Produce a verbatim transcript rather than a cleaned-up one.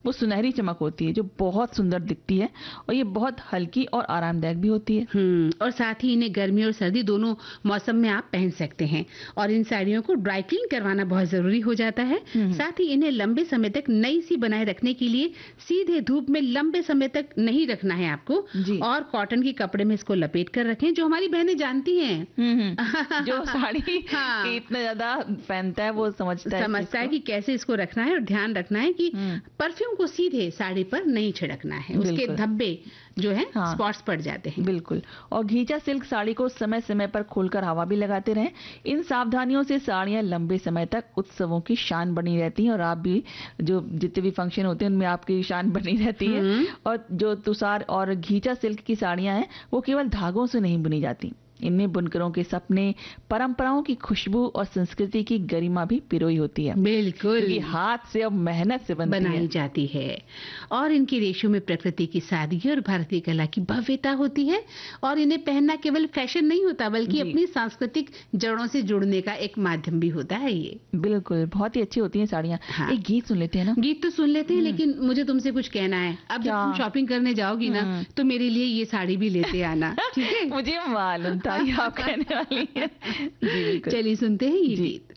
वो सुनहरी चमक होती है जो बहुत सुंदर दिखती है, और ये बहुत हल्की और आरामदायक भी होती है। हम्म और साथ ही इन्हें गर्मी और सर्दी दोनों मौसम में आप पहन सकते हैं। और इन साड़ियों को ड्राई क्लीन करवाना बहुत जरूरी हो जाता है। साथ ही इन्हें लंबे समय तक नई सी बनाए रखने के लिए सीधे धूप में लंबे समय तक नहीं रखना है आपको, और कॉटन के कपड़े में इसको लपेट कर रखें, जो हमारी बहनें जानती हैं। जो साड़ी हाँ, इतना ज्यादा पहनता है वो समझता है समझता है कि कैसे इसको रखना है, और ध्यान रखना है कि परफ्यूम को सीधे साड़ी पर नहीं छिड़कना है, उसके धब्बे जो है हाँ, स्पॉट्स पड़ जाते हैं। बिल्कुल। और घींचा सिल्क साड़ी को समय समय पर खोलकर हवा भी लगाते रहें। इन सावधानियों से साड़ियां लंबे समय तक उत्सवों की शान बनी रहती हैं, और आप भी जो जितने भी फंक्शन होते हैं उनमें आपकी शान बनी रहती है। और जो तुषार और घींचा सिल्क की साड़ियां हैं वो केवल धागों से नहीं बुनी जाती, इनमें बुनकरों के सपने, परंपराओं की खुशबू और संस्कृति की गरिमा भी पिरोई होती है। बिल्कुल, क्योंकि हाथ से और मेहनत से बनती बनाई है। जाती है। और इनकी रेशों में प्रकृति की सादगी और भारतीय कला की भव्यता होती है। और इन्हें पहनना केवल फैशन नहीं होता, बल्कि अपनी सांस्कृतिक जड़ों से जुड़ने का एक माध्यम भी होता है। ये बिल्कुल, बहुत ही अच्छी होती हैं साड़ियाँ। हाँ। एक गीत सुन लेते हैं ना? गीत तो सुन लेते हैं, लेकिन मुझे तुमसे कुछ कहना है। अब जब तुम शॉपिंग करने जाओगी ना, तो मेरे लिए ये साड़ी भी लेते आना, ठीक है? मुझे मालूम था ये आप कहने वाली है। चलिए सुनते हैं ये गीत।